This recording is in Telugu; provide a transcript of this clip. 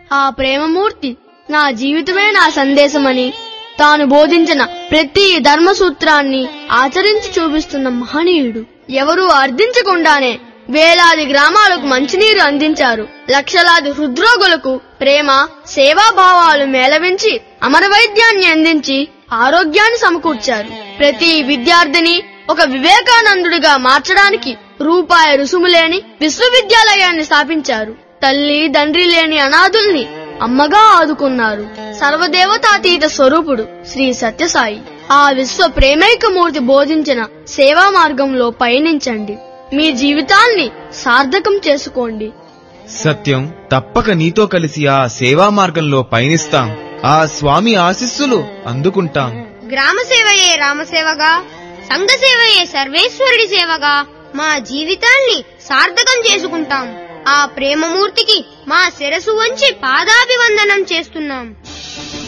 ఆ ప్రేమమూర్తి నా జీవితమే నా సందేశమని తాను బోధించిన ప్రతి ధర్మసూత్రాన్ని ఆచరించి చూపిస్తున్న మహనీయుడు. ఎవరూ అర్థించకుండానే వేలాది గ్రామాలకు మంచినీరు అందించారు. లక్షలాది హృద్రోగులకు ప్రేమ సేవాభావాలు మేళవించి అమరవైద్యాన్ని అందించి ఆరోగ్యాన్ని సమకూర్చారు. ప్రతి విద్యార్థిని ఒక వివేకానందుడిగా మార్చడానికి రూపాయి రుసుము లేని విశ్వవిద్యాలయాన్ని స్థాపించారు. తల్లి తండ్రి లేని అనాథుల్ని అమ్మగా ఆదుకున్నారు. సర్వదేవతాతీత స్వరూపుడు శ్రీ సత్యసాయి. ఆ విశ్వ ప్రేమైకమూర్తి బోధించిన సేవా మార్గంలో పయనించండి. మీ జీవితాల్ని సార్థకం చేసుకోండి. సత్యం, తప్పక నీతో కలిసి ఆ సేవా మార్గంలో పయనిస్తాం. ఆ స్వామి ఆశీస్సులు అందుకుంటాం. గ్రామ సేవయే రామసేవగా, సంఘ సేవయే సర్వేశ్వరుడి సేవగా మా జీవితాల్ని సార్థకం చేసుకుంటాం. ఆ ప్రేమమూర్తికి మా శిరసు వంచి పాదాభివందనం చేస్తున్నాం.